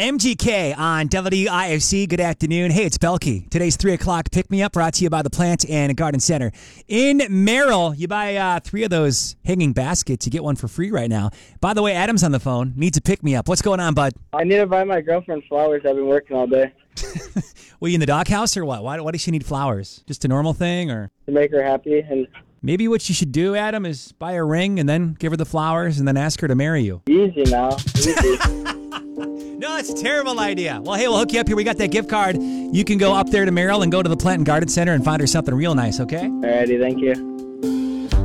MGK on WIFC. Good afternoon. Hey, it's Belky. Today's 3 o'clock pick-me-up brought to you by the Plant and Garden Center. In Merrill, you buy 3 of those hanging baskets. You get one for free right now. By the way, Adam's on the phone. Needs a pick-me-up. What's going on, bud? I need to buy my girlfriend flowers. I've been working all day. Were you in the doghouse or what? Why does she need flowers? Just a normal thing or? To make her happy. And maybe what you should do, Adam, is buy a ring and then give her the flowers and then ask her to marry you. Easy now. Easy. No, it's a terrible idea. Well, hey, we'll hook you up here. We got that gift card. You can go up there to Merrill and go to the Plant and Garden Center and find her something real nice, okay? Alrighty, thank you.